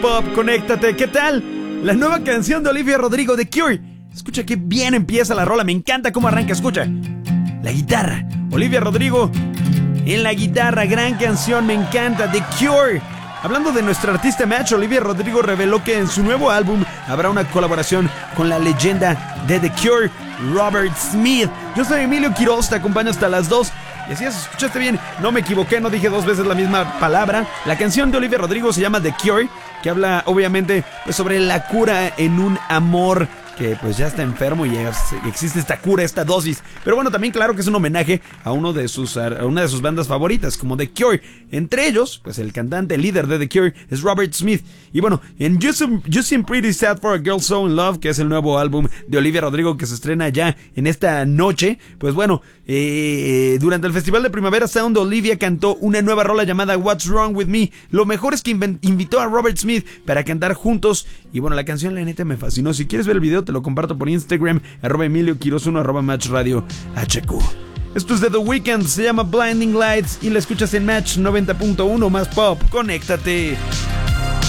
Pop, conéctate, ¿qué tal? La nueva canción de Olivia Rodrigo, The Cure. Escucha qué bien empieza la rola, me encanta cómo arranca, escucha. La guitarra, Olivia Rodrigo en la guitarra, gran canción, me encanta, The Cure. Hablando de nuestra artista Match, Olivia Rodrigo reveló que en su nuevo álbum habrá una colaboración con la leyenda de The Cure, Robert Smith. Yo soy Emilio Quiroz, te acompaño hasta las 2. Y así es, escuchaste bien, no me equivoqué, no dije 2 veces la misma palabra. La canción de Olivia Rodrigo se llama The Cure, que habla obviamente pues, sobre la cura en un amor que pues ya está enfermo y existe esta cura, esta dosis. Pero bueno, también claro que es un homenaje a una de sus bandas favoritas, como The Cure. Entre ellos, pues el cantante, el líder de The Cure es Robert Smith. Y bueno, en You Seem Pretty Sad for a Girl So in Love, que es el nuevo álbum de Olivia Rodrigo que se estrena ya en esta noche, pues bueno, durante el Festival de Primavera Sound, Olivia cantó una nueva rola llamada What's Wrong With Me. Lo mejor es que invitó a Robert Smith para cantar juntos. Y bueno, la canción la neta me fascinó. Si quieres ver el video te lo comparto por Instagram, @EmilioQuiroz1, @MatchRadio HQ. Esto es de The Weeknd, se llama Blinding Lights y la escuchas en Match 90.1 más Pop. Conéctate.